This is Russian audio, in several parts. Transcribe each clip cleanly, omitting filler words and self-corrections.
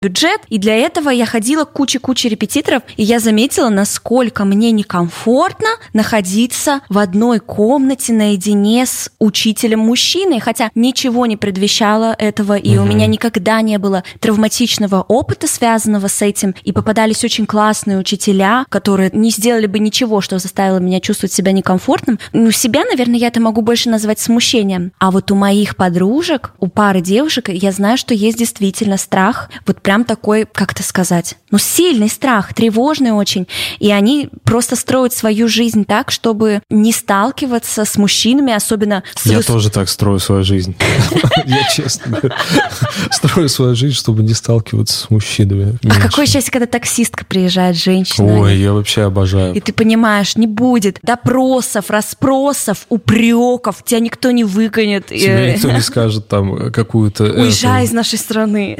бюджет, и для этого я ходила к куче репетиторов, и я заметила, насколько мне некомфортно находиться в одной комнате наедине с учителем-мужчиной, хотя ничего не предвещало этого, и у меня никогда не было травматичного опыта, связанного с этим, и попадались очень классные учителя, которые не сделали бы ничего, что заставило меня чувствовать себя некомфортным. У себя, наверное, я это могу больше назвать смущением. А вот у моих подружек, у пары девушек, я знаю, что есть действительно страх, вот прям такой, как это сказать, сильный страх, тревожный очень, и они просто строят свою жизнь так, чтобы не сталкиваться с мужчинами, особенно с... Я тоже так строю свою жизнь. Я честно говорю, строю свою жизнь, чтобы не сталкиваться с мужчинами. А какое счастье, когда таксистка приезжает, женщина. Ой, я вообще обожаю. И ты понимаешь, не будет допросов, расспросов, упреков, тебя никто не выгонит. Тебе никто не скажет там какую-то... Уезжай из нашей страны.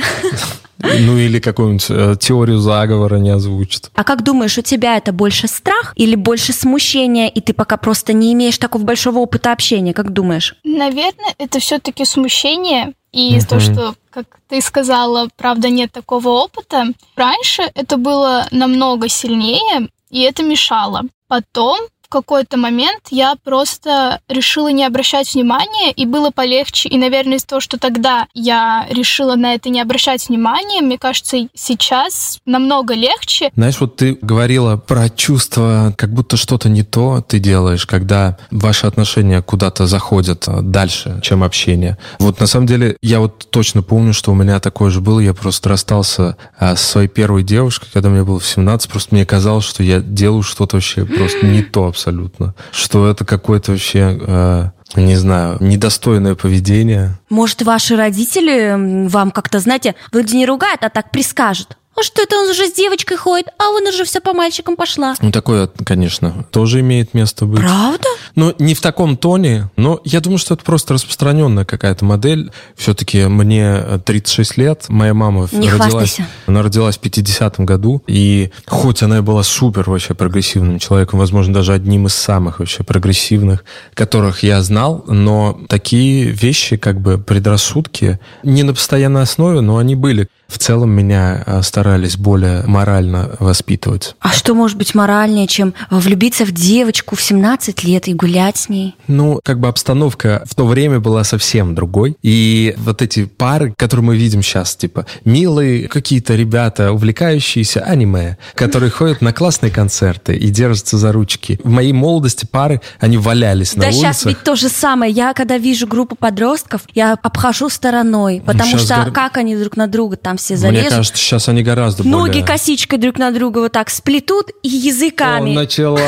Или какую-нибудь теорию заговора не озвучит. А как думаешь, у тебя это больше страх или больше смущение, и ты пока просто не имеешь такого большого опыта общения? Как думаешь? Наверное, это все-таки смущение. И то, что, как ты сказала, правда, нет такого опыта. Раньше это было намного сильнее, и это мешало. Потом в какой-то момент я просто решила не обращать внимания, и было полегче. И, наверное, из-за того, что тогда я решила на это не обращать внимания, мне кажется, сейчас намного легче. Знаешь, вот ты говорила про чувство, как будто что-то не то ты делаешь, когда ваши отношения куда-то заходят дальше, чем общение. Вот на самом деле я вот точно помню, что у меня такое же было. Я просто расстался со своей первой девушкой, когда мне было 17. Просто мне казалось, что я делаю что-то вообще просто не то абсолютно. Что это какое-то вообще... не знаю, недостойное поведение. Может, ваши родители вам как-то, знаете, вроде не ругают, а так прискажут? А что это он уже с девочкой ходит, а он уже все по мальчикам пошла? Такое, конечно, тоже имеет место быть. Правда? Но не в таком тоне, но я думаю, что это просто распространенная какая-то модель. Все-таки мне 36 лет, моя мама родилась в 50-м году, и хоть она и была супер вообще прогрессивным человеком, возможно, даже одним из самых вообще прогрессивных, которых я знал, но такие вещи, как бы предрассудки, не на постоянной основе, но они были. В целом меня старались более морально воспитывать. А что может быть моральнее, чем влюбиться в девочку в 17 лет и гулять с ней? Как бы обстановка в то время была совсем другой. И вот эти пары, которые мы видим сейчас, типа милые какие-то ребята, увлекающиеся аниме, которые ходят на классные концерты и держатся за ручки. В моей молодости пары, они валялись на улицах. Да сейчас ведь то же самое. Я, когда вижу группу подростков, я обхожу стороной, потому что как они друг на друга там все залезут. Мне кажется, сейчас они гораздо более... Ноги косичкой друг на друга вот так сплетут и языками. Начала.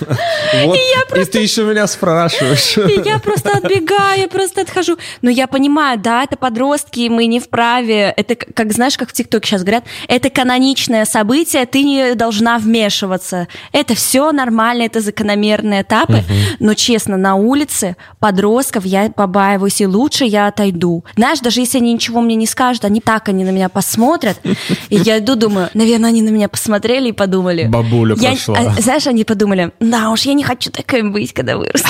И ты еще меня спрашиваешь. И я просто отбегаю, я просто отхожу. Но я понимаю, да, это подростки, мы не вправе. Это, как знаешь, как в ТикТоке сейчас говорят, это каноничное событие, ты не должна вмешиваться. Это все нормально, это закономерные этапы. Но, честно, на улице подростков я побаиваюсь, и лучше я отойду. Знаешь, даже если они ничего мне не скажут, они на меня посмотрят, и я иду, думаю, наверное, они на меня посмотрели и подумали. Бабуля пошла. Знаешь, они подумали, да уж, я не хочу таким быть, когда вырасту.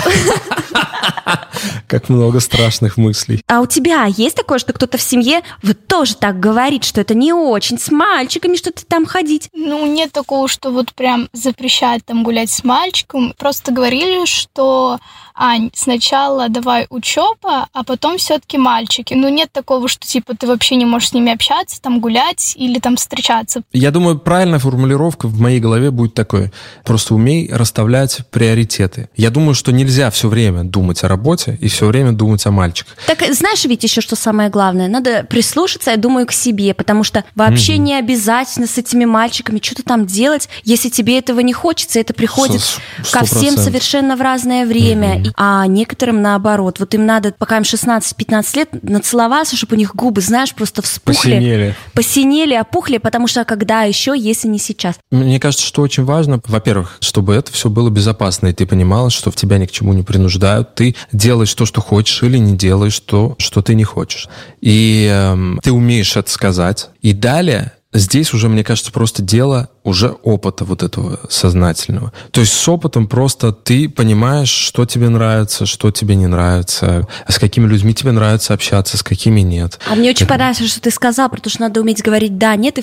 Как много страшных мыслей. А у тебя есть такое, что кто-то в семье вот тоже так говорит, что это не очень с мальчиками что-то там ходить? Нет такого, что вот прям запрещать там гулять с мальчиком. Просто говорили, что Ань, сначала давай учеба, а потом все-таки мальчики. Нет такого, что типа ты вообще не можешь с ними общаться, там гулять или там встречаться. Я думаю, правильная формулировка в моей голове будет такой: просто умей расставлять приоритеты. Я думаю, что нельзя все время думать о работе и все время думать о мальчиках. Так знаешь ведь еще, что самое главное? Надо прислушаться, я думаю, к себе, потому что вообще не обязательно с этими мальчиками что-то там делать, если тебе этого не хочется. Это приходит 100%. ко всем совершенно в разное время. А некоторым наоборот. Вот им надо, пока им 16-15 лет, нацеловаться, чтобы у них губы, знаешь, просто вспухли. Посинели, опухли, потому что когда еще, если не сейчас? Мне кажется, что очень важно, во-первых, чтобы это все было безопасно, и ты понимала, что в тебя ни к чему не принуждают. Ты делаешь то, что хочешь, или не делаешь то, что ты не хочешь. И ты умеешь это сказать. И далее здесь уже, мне кажется, просто дело уже опыта вот этого сознательного. То есть с опытом просто ты понимаешь, что тебе нравится, что тебе не нравится, с какими людьми тебе нравится общаться, с какими нет. А мне очень понравилось, что ты сказал, потому что надо уметь говорить «да», «нет», и